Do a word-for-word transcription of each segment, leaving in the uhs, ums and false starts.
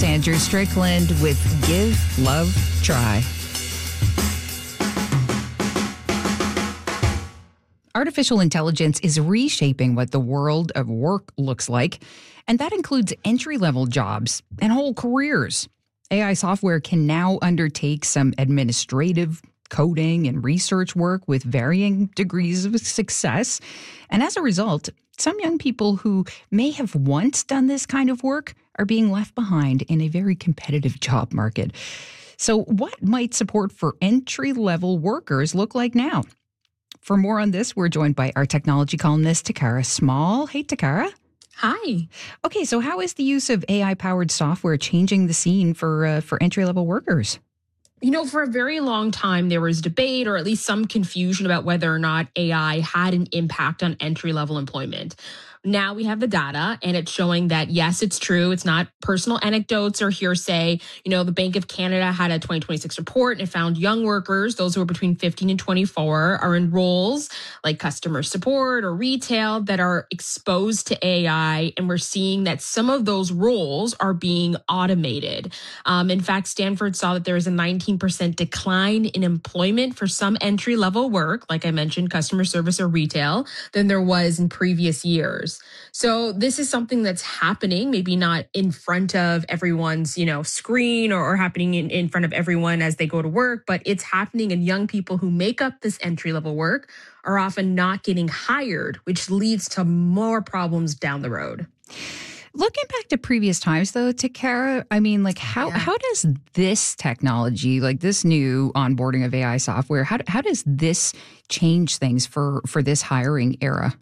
It's Andrew Strickland with Give, Love, Try. Artificial intelligence is reshaping what the world of work looks like, and that includes entry-level jobs and whole careers. A I software can now undertake some administrative, coding, and research work with varying degrees of success. And as a result, some young people who may have once done this kind of work are being left behind in a very competitive job market. So what might support for entry-level workers look like now? For more on this, we're joined by our technology columnist, Takara Small. Hey, Takara. Hi. Okay, so how is the use of A I-powered software changing the scene for uh, for entry-level workers? You know, for a very long time, there was debate or at least some confusion about whether or not A I had an impact on entry-level employment. Now we have the data, and it's showing that, yes, it's true. It's not personal anecdotes or hearsay. You know, the Bank of Canada had a twenty twenty-six report, and it found young workers, those who are between fifteen and twenty-four, are in roles like customer support or retail that are exposed to A I. And we're seeing that some of those roles are being automated. Um, in fact, Stanford saw that there is a nineteen percent decline in employment for some entry-level work, like I mentioned, customer service or retail, than there was in previous years. So this is something that's happening, maybe not in front of everyone's, you know, screen or, or happening in, in front of everyone as they go to work, but it's happening, and young people who make up this entry-level work are often not getting hired, which leads to more problems down the road. Looking back to previous times, though, Takara, I mean, like, how, yeah. how does this technology, like this new onboarding of A I software, how, how does this change things for, for this hiring era?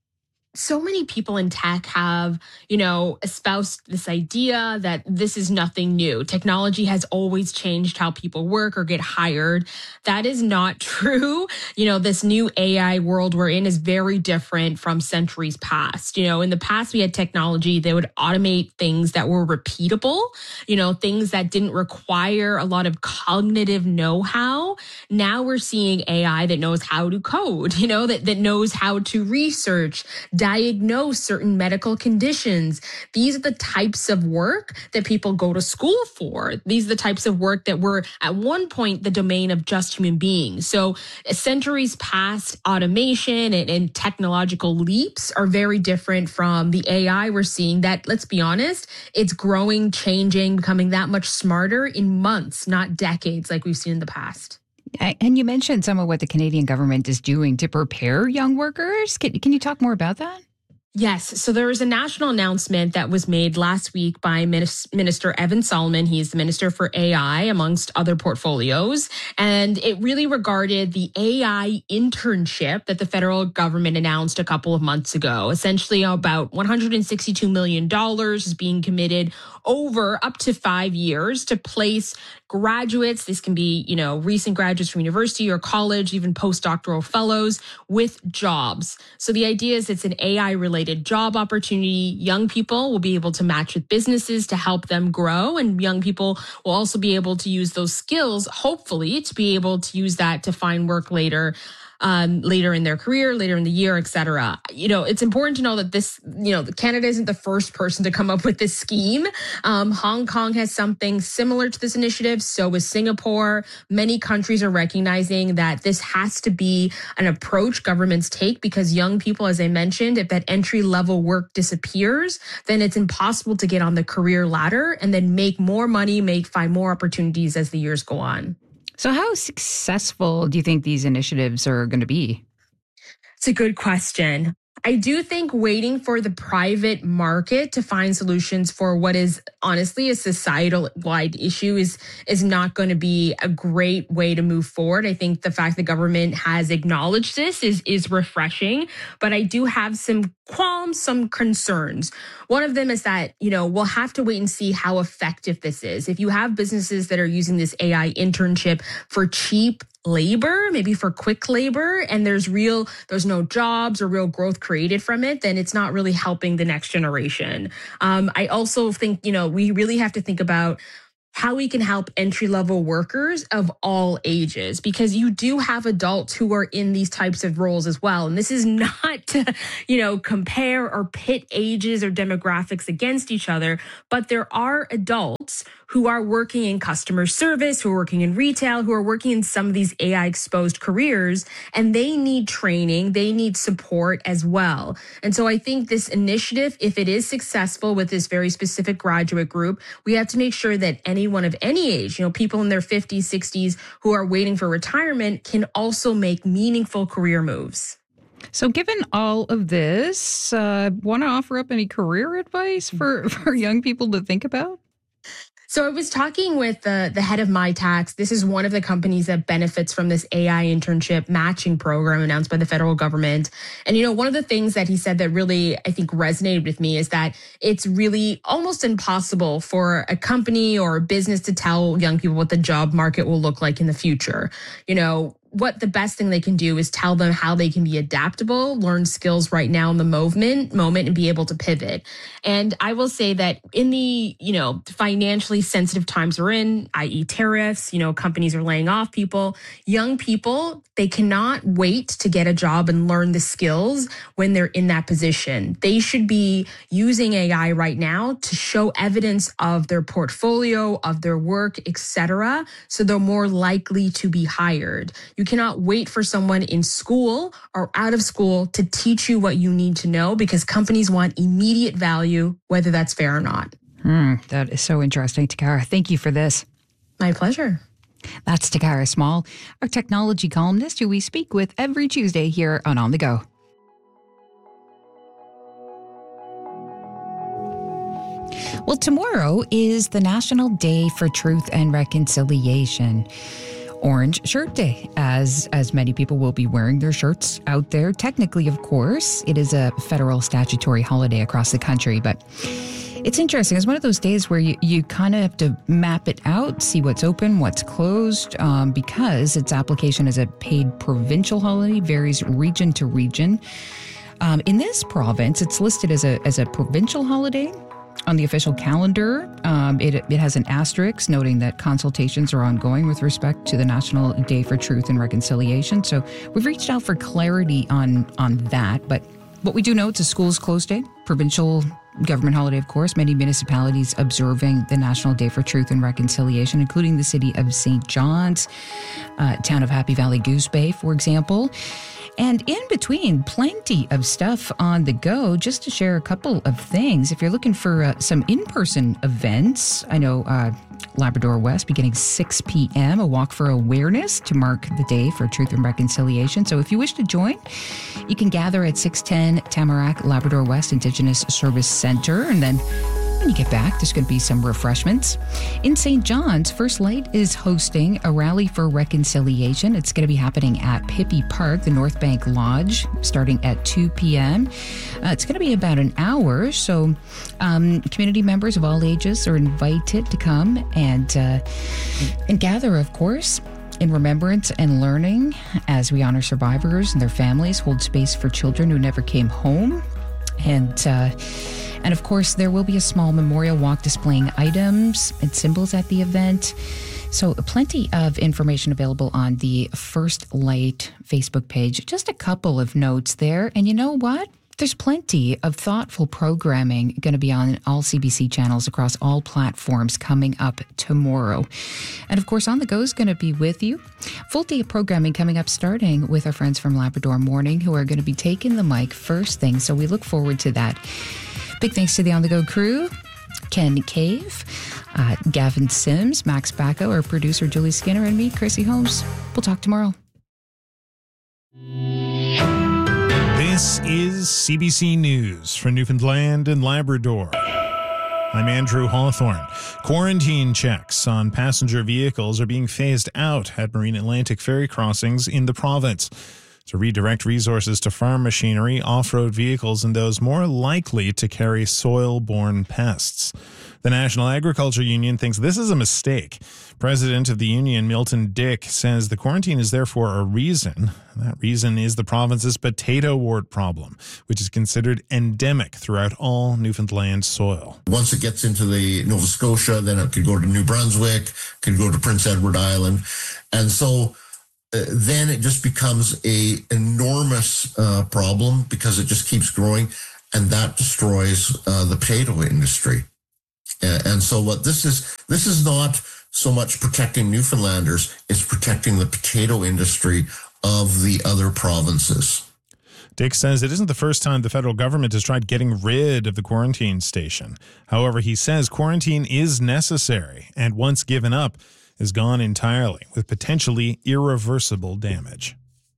So many people in tech have, you know, espoused this idea that this is nothing new. Technology has always changed how people work or get hired. That is not true. You know, this new A I world we're in is very different from centuries past. You know, in the past, we had technology that would automate things that were repeatable, you know, things that didn't require a lot of cognitive know-how. Now we're seeing A I that knows how to code, you know, that, that knows how to research, diagnose certain medical conditions. These are the types of work that people go to school for. These are the types of work that were at one point the domain of just human beings. So centuries past, automation and, and technological leaps are very different from the A I we're seeing that, let's be honest, it's growing, changing, becoming that much smarter in months, not decades like we've seen in the past. And you mentioned some of what the Canadian government is doing to prepare young workers. Can, can you talk more about that? Yes. So there was a national announcement that was made last week by Minister Evan Solomon. He is the Minister for A I, amongst other portfolios. And it really regarded the A I internship that the federal government announced a couple of months ago. Essentially, about one hundred sixty-two million dollars is being committed over up to five years to place graduates. This can be, you know, recent graduates from university or college, even postdoctoral fellows with jobs. So the idea is it's an A I related job opportunity. Young people will be able to match with businesses to help them grow. And young people will also be able to use those skills, hopefully, to be able to use that to find work later. Um, later in their career, later in the year, et cetera. You know, it's important to know that this, you know, Canada isn't the first person to come up with this scheme. Um, Hong Kong has something similar to this initiative. So is Singapore. Many countries are recognizing that this has to be an approach governments take, because young people, as I mentioned, if that entry level work disappears, then it's impossible to get on the career ladder and then make more money, make find more opportunities as the years go on. So how successful do you think these initiatives are going to be? It's a good question. I do think waiting for the private market to find solutions for what is honestly a societal-wide issue is, is not going to be a great way to move forward. I think the fact the government has acknowledged this is, is refreshing, but I do have some qualms, some concerns. One of them is that, you know, we'll have to wait and see how effective this is. If you have businesses that are using this A I internship for cheap labor, maybe for quick labor, and there's real, there's no jobs or real growth created from it, then it's not really helping the next generation. Um, I also think, you know, we really have to think about how we can help entry-level workers of all ages, because you do have adults who are in these types of roles as well. And this is not to, you know, compare or pit ages or demographics against each other, but there are adults who are working in customer service, who are working in retail, who are working in some of these A I exposed careers, and they need training, they need support as well. And so I think this initiative, if it is successful with this very specific graduate group, we have to make sure that anyone of any age, you know, people in their fifties, sixties who are waiting for retirement can also make meaningful career moves. So given all of this, uh, want to offer up any career advice for, for young people to think about? So I was talking with the, the head of MyTax. This is one of the companies that benefits from this A I internship matching program announced by the federal government. And, you know, one of the things that he said that really, I think, resonated with me is that it's really almost impossible for a company or a business to tell young people what the job market will look like in the future. You know, what the best thing they can do is tell them how they can be adaptable, learn skills right now in the moment, moment and be able to pivot. And I will say that in the, you know, financially sensitive times we're in, that is tariffs, you know, companies are laying off people, young people, they cannot wait to get a job and learn the skills when they're in that position. They should be using A I right now to show evidence of their portfolio, of their work, et cetera, so they're more likely to be hired. You cannot wait for someone in school or out of school to teach you what you need to know, because companies want immediate value, whether that's fair or not. Hmm, that is so interesting, Takara. Thank you for this. My pleasure. That's Takara Small, our technology columnist who we speak with every Tuesday here on On the Go. Well, tomorrow is the National Day for Truth and Reconciliation. Orange Shirt Day, as as many people will be wearing their shirts out there. Technically, of course, it is a federal statutory holiday across the country, but it's interesting. It's one of those days where you, you kind of have to map it out, see what's open, what's closed, um, because its application as a paid provincial holiday varies region to region. Um, in this province, it's listed as a as a provincial holiday. On the official calendar, um, it, it has an asterisk noting that consultations are ongoing with respect to the National Day for Truth and Reconciliation. So we've reached out for clarity on, on that. But what we do know, it's a schools closed day, provincial government holiday, of course. Many municipalities observing the National Day for Truth and Reconciliation, including the city of Saint John's, uh, town of Happy Valley Goose Bay, for example. And in between, plenty of stuff on the go. Just to share a couple of things, if you're looking for uh, some in-person events, I know uh, Labrador West beginning six p.m., a walk for awareness to mark the Day for Truth and Reconciliation. So if you wish to join, you can gather at six ten Tamarack Labrador West Indigenous Service Center, and then when you get back, there's going to be some refreshments. In Saint John's, First Light is hosting a rally for reconciliation. It's going to be happening at Pippi Park, the North Bank Lodge, starting at two p.m. Uh, it's going to be about an hour, so um, community members of all ages are invited to come and uh, and gather, of course, in remembrance and learning as we honor survivors and their families, hold space for children who never came home, and uh, And of course, there will be a small memorial walk displaying items and symbols at the event. So plenty of information available on the First Light Facebook page. Just a couple of notes there. And you know what? There's plenty of thoughtful programming going to be on all C B C channels across all platforms coming up tomorrow. And of course, On the Go is going to be with you. Full day of programming coming up, starting with our friends from Labrador Morning, who are going to be taking the mic first thing. So we look forward to that. Big thanks to the On the Go crew, Ken Cave, uh, Gavin Sims, Max Bacco, our producer Julie Skinner, and me, Chrissy Holmes. We'll talk tomorrow. This is C B C News for Newfoundland and Labrador. I'm Andrew Hawthorne. Quarantine checks on passenger vehicles are being phased out at Marine Atlantic ferry crossings in the province to redirect resources to farm machinery, off-road vehicles, and those more likely to carry soil-borne pests. The National Agriculture Union thinks this is a mistake. President of the union, Milton Dick, says the quarantine is there for a reason. That reason is the province's potato wart problem, which is considered endemic throughout all Newfoundland soil. Once it gets into the Nova Scotia, then it could go to New Brunswick, could go to Prince Edward Island. And so uh, then it just becomes a enormous uh, problem because it just keeps growing, and that destroys uh, the potato industry. Uh, and so what this is, this is not so much protecting Newfoundlanders, it's protecting the potato industry of the other provinces. Dick says it isn't the first time the federal government has tried getting rid of the quarantine station. However, he says quarantine is necessary and once given up is gone entirely with potentially irreversible damage.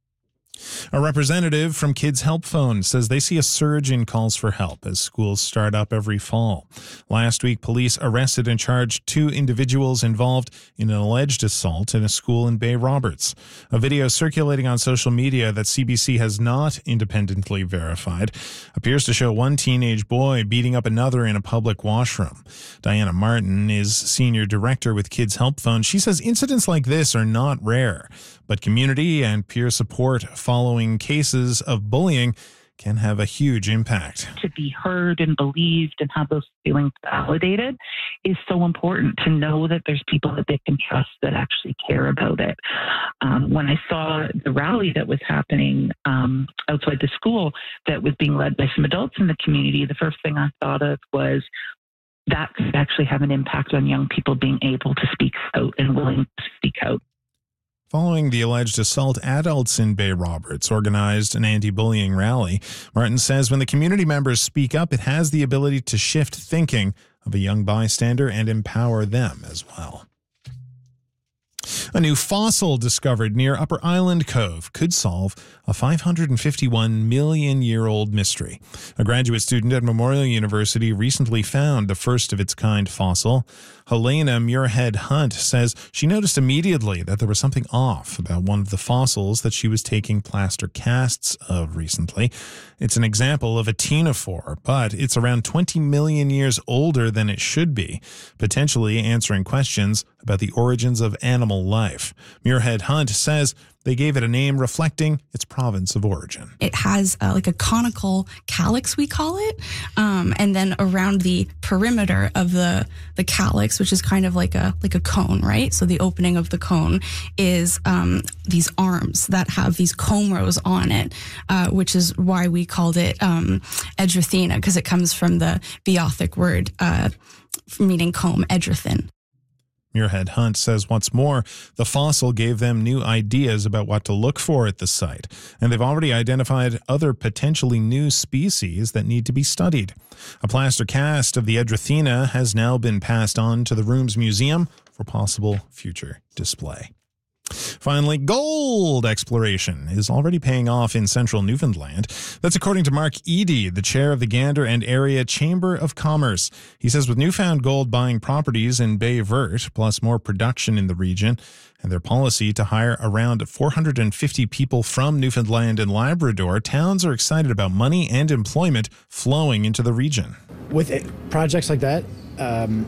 A representative from Kids Help Phone says they see a surge in calls for help as schools start up every fall. Last week, police arrested and charged two individuals involved in an alleged assault in a school in Bay Roberts. A video circulating on social media that C B C has not independently verified appears to show one teenage boy beating up another in a public washroom. Diana Martin is senior director with Kids Help Phone. She says incidents like this are not rare, but community and peer support following cases of bullying can have a huge impact. To be heard and believed and have those feelings validated is so important, to know that there's people that they can trust that actually care about it. Um, when I saw the rally that was happening um, outside the school that was being led by some adults in the community, the first thing I thought of was that could actually have an impact on young people being able to speak out and willing to speak out. Following the alleged assault, adults in Bay Roberts organized an anti-bullying rally. Martin says when the community members speak up, it has the ability to shift thinking of a young bystander and empower them as well. A new fossil discovered near Upper Island Cove could solve a five hundred fifty-one million year old mystery. A graduate student at Memorial University recently found the first of its kind fossil. Helena Muirhead Hunt says she noticed immediately that there was something off about one of the fossils that she was taking plaster casts of recently. It's an example of a ctenophore, but it's around twenty million years older than it should be, potentially answering questions about the origins of animal life. Muirhead Hunt says they gave it a name reflecting its province of origin. It has uh, like a conical calyx, we call it. Um, and then around the perimeter of the, the calyx, which is kind of like a like a cone, right? So the opening of the cone is um, these arms that have these comb rows on it, uh, which is why we called it um, Edrithina, because it comes from the Beothic word uh, meaning comb, Edrithin. Muirhead Hunt says what's more, the fossil gave them new ideas about what to look for at the site, and they've already identified other potentially new species that need to be studied. A plaster cast of the Edrithina has now been passed on to the Rooms Museum for possible future display. Finally, gold exploration is already paying off in central Newfoundland. That's according to Mark Eady, the chair of the Gander and Area Chamber of Commerce. He says with newfound gold buying properties in Bay Vert, plus more production in the region, and their policy to hire around four hundred fifty people from Newfoundland and Labrador, towns are excited about money and employment flowing into the region. With it, projects like that, um,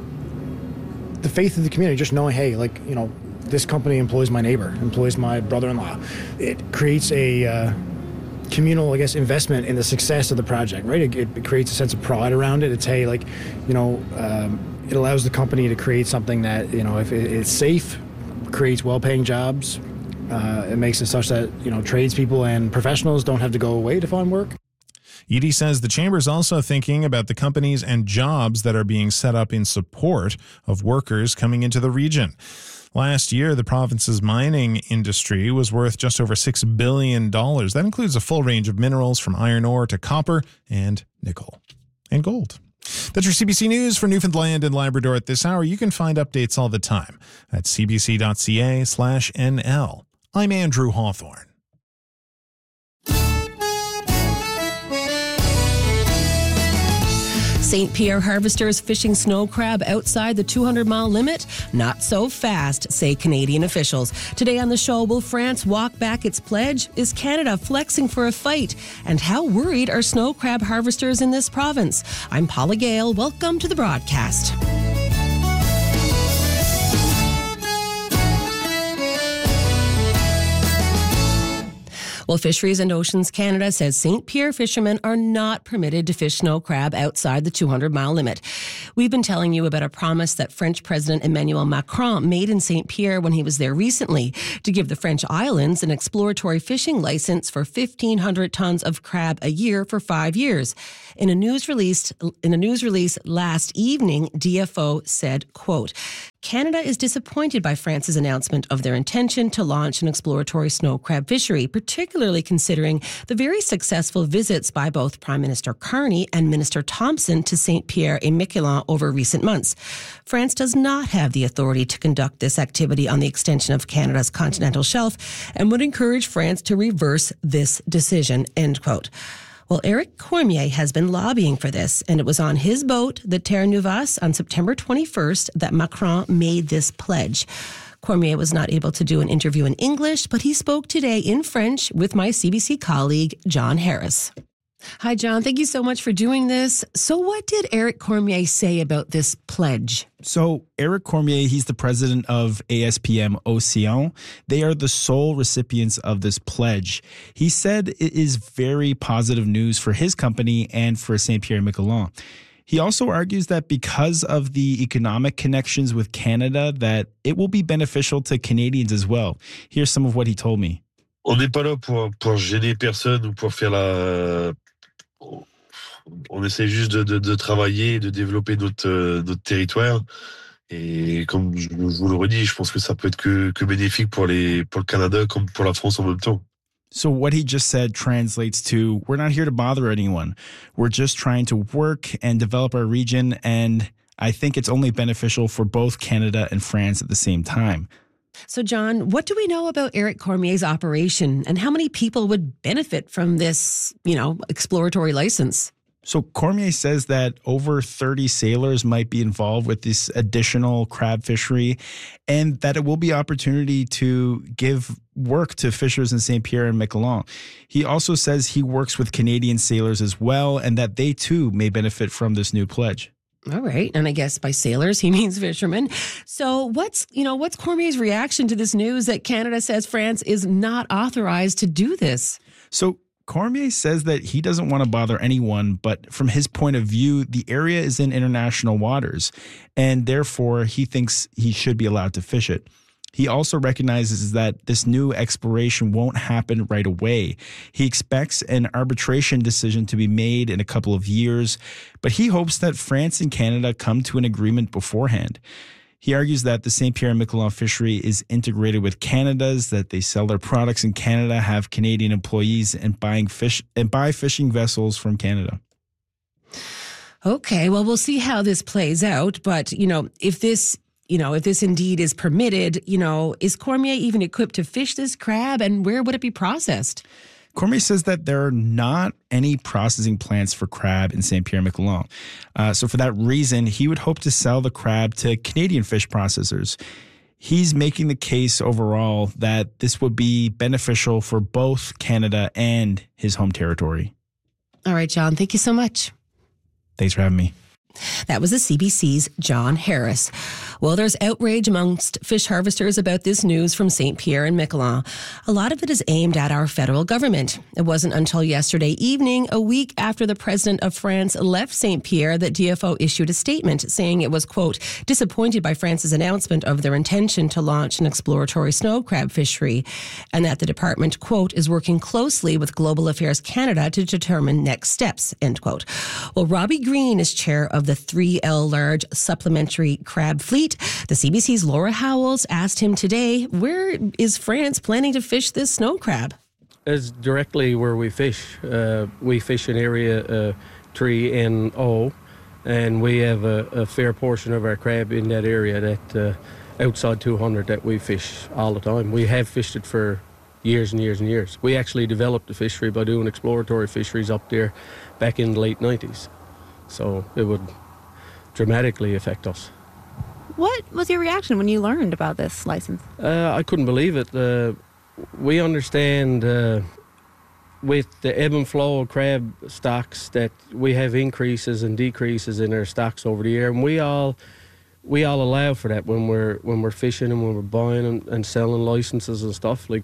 the faith of the community, just knowing, hey, like, you know, this company employs my neighbor, employs my brother-in-law. It creates a uh, communal, I guess, investment in the success of the project, right? It, it creates a sense of pride around it. It's, hey, like, you know, um, it allows the company to create something that, you know, if it, it's safe, creates well-paying jobs. Uh, it makes it such that, you know, tradespeople and professionals don't have to go away to find work. Eady says the chamber is also thinking about the companies and jobs that are being set up in support of workers coming into the region. Last year, the province's mining industry was worth just over six billion dollars. That includes a full range of minerals from iron ore to copper and nickel and gold. That's your C B C News for Newfoundland and Labrador at this hour. You can find updates all the time at cbc.ca slash NL. I'm Andrew Hawthorne. Saint Pierre harvesters fishing snow crab outside the two hundred mile limit? Not so fast, say Canadian officials. Today on the show, will France walk back its pledge? Is Canada flexing for a fight? And how worried are snow crab harvesters in this province? I'm Paula Gale. Welcome to the broadcast. Well, Fisheries and Oceans Canada says Saint Pierre fishermen are not permitted to fish snow crab outside the two hundred mile limit. We've been telling you about a promise that French President Emmanuel Macron made in Saint Pierre when he was there recently to give the French islands an exploratory fishing license for fifteen hundred tons of crab a year for five years. In a news release, in a news release last evening, D F O said, quote, Canada is disappointed by France's announcement of their intention to launch an exploratory snow crab fishery, particularly considering the very successful visits by both Prime Minister Carney and Minister Thompson to Saint Pierre et Miquelon over recent months. France does not have the authority to conduct this activity on the extension of Canada's continental shelf and would encourage France to reverse this decision, end quote. Well, Eric Cormier has been lobbying for this, and it was on his boat, the Terre Nouvas, on September twenty-first that Macron made this pledge. Cormier was not able to do an interview in English, but he spoke today in French with my C B C colleague, John Harris. Hi, John. Thank you so much for doing this. So what did Eric Cormier say about this pledge? So Eric Cormier, he's the president of A S P M Océan. They are the sole recipients of this pledge. He said it is very positive news for his company and for Saint Pierre et Miquelon. He also argues that because of the economic connections with Canada, that it will be beneficial to Canadians as well. Here's some of what he told me. On n'est pas là pour, pour gêner personne ou pour faire la... On essaie juste de, de, de travailler, de développer notre, notre territoire. Et comme je, je vous le redis, je pense que ça peut être que, que bénéfique pour, les, pour le Canada comme pour la France en même temps. So what he just said translates to, we're not here to bother anyone. We're just trying to work and develop our region. And I think it's only beneficial for both Canada and France at the same time. So, John, what do we know about Eric Cormier's operation and how many people would benefit from this, you know, exploratory license? So Cormier says that over thirty sailors might be involved with this additional crab fishery and that it will be opportunity to give work to fishers in Saint Pierre and Miquelon. He also says he works with Canadian sailors as well and that they too may benefit from this new pledge. All right. And I guess by sailors, he means fishermen. So what's, you know, what's Cormier's reaction to this news that Canada says France is not authorized to do this? So Cormier says that he doesn't want to bother anyone, but from his point of view, the area is in international waters, and therefore he thinks he should be allowed to fish it. He also recognizes that this new exploration won't happen right away. He expects an arbitration decision to be made in a couple of years, but he hopes that France and Canada come to an agreement beforehand. He argues that the Saint Pierre and Miquelon fishery is integrated with Canada's, that they sell their products in Canada, have Canadian employees, and buying fish and buy fishing vessels from Canada. Okay, well, we'll see how this plays out. But, you know, if this, you know, if this indeed is permitted, you know, is Cormier even equipped to fish this crab, and where would it be processed? Cormier says that there are not any processing plants for crab in Saint Pierre and Miquelon. Uh, so for that reason, he would hope to sell the crab to Canadian fish processors. He's making the case overall that this would be beneficial for both Canada and his home territory. All right, John, thank you so much. Thanks for having me. That was the C B C's John Harris. Well, there's outrage amongst fish harvesters about this news from Saint Pierre and Miquelon. A lot of it is aimed at our federal government. It wasn't until yesterday evening, a week after the president of France left Saint Pierre, that D F O issued a statement saying it was, quote, disappointed by France's announcement of their intention to launch an exploratory snow crab fishery, and that the department, quote, is working closely with Global Affairs Canada to determine next steps, end quote. Well, Robbie Green is chair of the three L Large Supplementary Crab Fleet. The C B C's Laura Howells asked him today, where is France planning to fish this snow crab? It's directly where we fish. Uh, we fish in area uh, three N O, and we have a, a fair portion of our crab in that area, that uh, outside two hundred, that we fish all the time. We have fished it for years and years and years. We actually developed the fishery by doing exploratory fisheries up there back in the late nineties. So it would dramatically affect us. What was your reaction when you learned about this license? Uh, I couldn't believe it. Uh, we understand uh, with the ebb and flow of crab stocks that we have increases and decreases in our stocks over the year, and we all we all allow for that when we're when we're fishing and when we're buying and, and selling licenses and stuff. Like,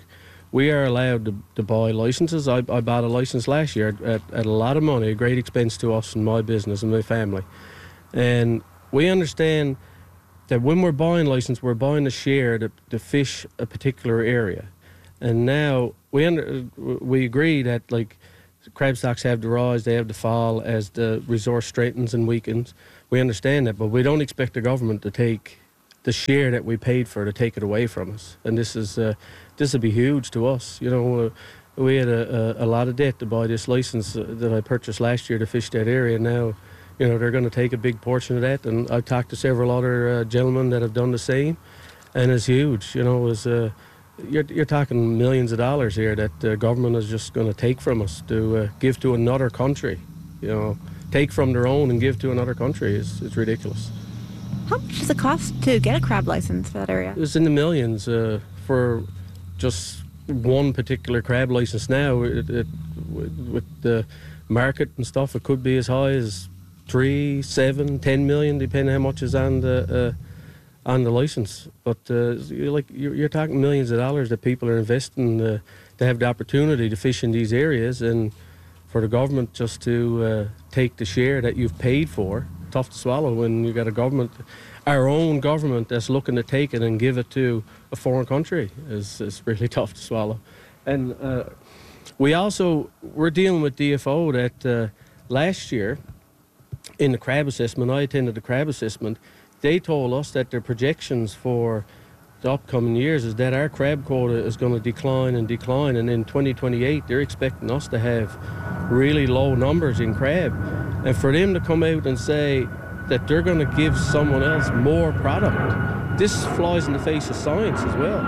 we are allowed to, to buy licenses. I, I bought a license last year at, at a lot of money, a great expense to us and my business and my family. And we understand that when we're buying license, we're buying a share to, to fish a particular area. And now we under, we agree that like crab stocks have to rise, they have to fall as the resource strengthens and weakens. We understand that, but we don't expect the government to take the share that we paid for to take it away from us. And this is uh, this would be huge to us. You know, uh, we had a, a, a lot of debt to buy this license uh, that I purchased last year to fish that area. Now, you know, they're going to take a big portion of that. And I've talked to several other uh, gentlemen that have done the same, and it's huge. You know, it's, uh, you're, you're talking millions of dollars here that the government is just going to take from us to uh, give to another country. You know, take from their own and give to another country. It's, it's ridiculous. How much does it cost to get a crab license for that area? It's in the millions uh, for just one particular crab license now. It, it, with the market and stuff, it could be as high as three, seven, ten million, depending how much is on the uh, on the license. But uh, you're like you're, you're talking millions of dollars that people are investing uh, to have the opportunity to fish in these areas, and for the government just to uh, take the share that you've paid for. Tough to swallow when you got a government, our own government, that's looking to take it and give it to a foreign country. is is really tough to swallow. And uh, we also we're dealing with D F O that uh, last year in the crab assessment, I attended the crab assessment. They told us that their projections for the upcoming years is that our crab quota is going to decline and decline, and in twenty twenty-eight they're expecting us to have really low numbers in crab. And for them to come out and say that they're going to give someone else more product, this flies in the face of science as well.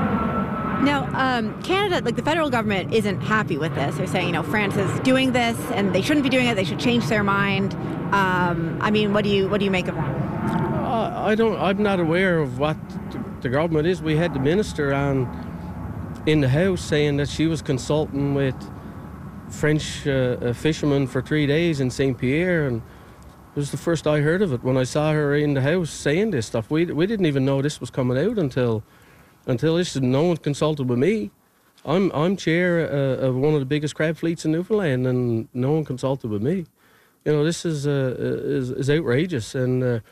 Now, um, Canada, like the federal government, isn't happy with this. They're saying, you know, France is doing this, and they shouldn't be doing it. They should change their mind. Um, I mean, what do you what do you make of that? Uh, I don't. I'm not aware of what the government is. We had the minister on in the House saying that she was consulting with French uh, fishermen for three days in Saint Pierre, and it was the first I heard of it when I saw her in the House saying this stuff. We we didn't even know this was coming out until until this. No one consulted with me. I'm I'm chair uh, of one of the biggest crab fleets in Newfoundland, and no one consulted with me. You know, this is uh, is, is outrageous, and uh,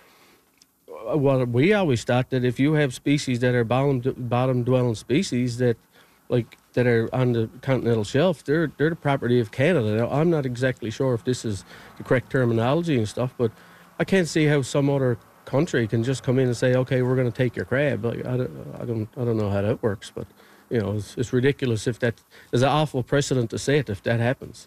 what we always thought that if you have species that are bottom bottom dwelling species that like. that are on the continental shelf, they're they're the property of Canada. Now, I'm not exactly sure if this is the correct terminology and stuff, but I can't see how some other country can just come in and say, okay, we're going to take your crab. Like, I don't, I don't, I don't know how that works, but you know, it's, it's ridiculous if that is an awful precedent to say it if that happens.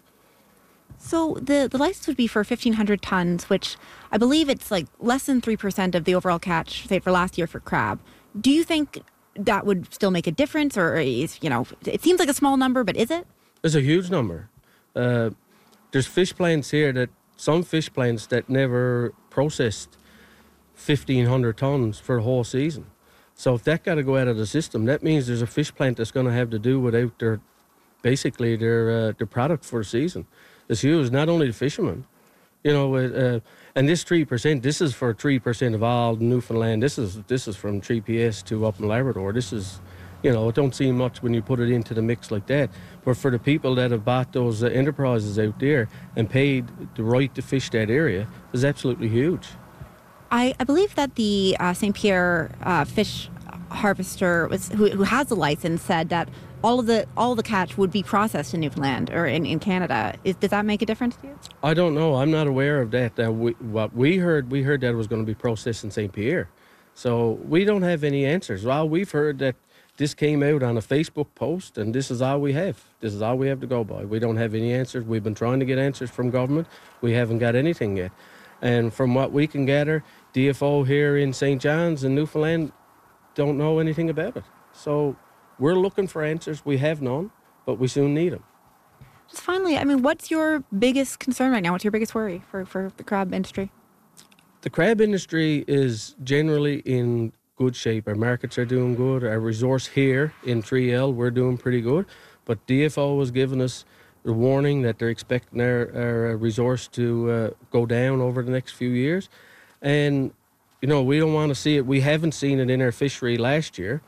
So the, the license would be for fifteen hundred tons, which I believe it's like less than three percent of the overall catch, say for last year for crab. Do you think that would still make a difference, or is, you know, it seems like a small number, but is it? It's a huge number. Uh, there's fish plants here that, some fish plants that never processed fifteen hundred tons for the whole season. So if that got to go out of the system, that means there's a fish plant that's going to have to do without their, basically their uh, their product for the season. It's huge, not only the fishermen. You know, uh, and this three percent, this is for three percent of all Newfoundland. This is this is from T P S to up in Labrador. This is, you know, it don't seem much when you put it into the mix like that. But for the people that have bought those uh, enterprises out there and paid the right to fish that area, is absolutely huge. I, I believe that the uh, Saint Pierre uh, fish harvester was who, who has the license said that all of the all of the catch would be processed in Newfoundland or in, in Canada. Is, does that make a difference to you? I don't know. I'm not aware of that. Uh, we, what we heard, we heard that it was going to be processed in Saint Pierre. So we don't have any answers. Well, we've heard that this came out on a Facebook post, and this is all we have. This is all we have to go by. We don't have any answers. We've been trying to get answers from government. We haven't got anything yet. And from what we can gather, D F O here in Saint John's in Newfoundland don't know anything about it. So we're looking for answers. We have none, but we soon need them. Just finally, I mean, what's your biggest concern right now? What's your biggest worry for, for the crab industry? The crab industry is generally in good shape. Our markets are doing good. Our resource here in three L, we're doing pretty good. But D F O has given us the warning that they're expecting our, our resource to uh, go down over the next few years. And, you know, we don't want to see it. We haven't seen it in our fishery last year.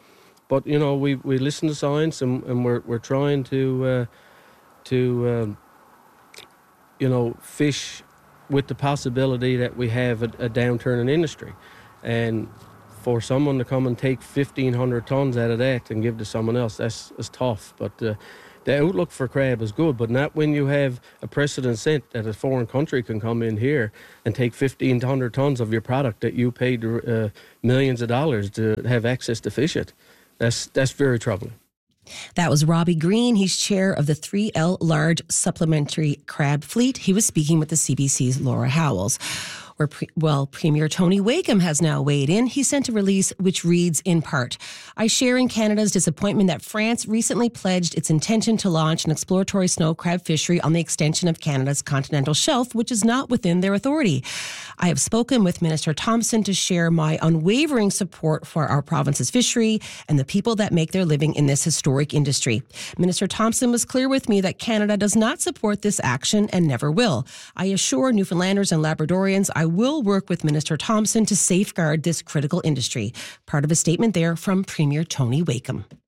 but you know, we, we listen to science, and, and we're we're trying to uh, to um, you know, fish with the possibility that we have a, a downturn in industry, and for someone to come and take fifteen hundred tons out of that and give to someone else, that's, that's tough. But uh, the outlook for crab is good, but not when you have a precedent set that a foreign country can come in here and take fifteen hundred tons of your product that you paid uh, millions of dollars to have access to fish it. That's, that's very troubling. That was Robbie Green. He's chair of the three L Large Supplementary Crab Fleet. He was speaking with the C B C's Laura Howells. Where, well, Premier Tony Wakeham has now weighed in. He sent a release which reads in part, I share in Canada's disappointment that France recently pledged its intention to launch an exploratory snow crab fishery on the extension of Canada's continental shelf, which is not within their authority. I have spoken with Minister Thompson to share my unwavering support for our province's fishery and the people that make their living in this historic industry. Minister Thompson was clear with me that Canada does not support this action and never will. I assure Newfoundlanders and Labradorians I will work with Minister Thompson to safeguard this critical industry. Part of a statement there from Premier Tony Wakeham.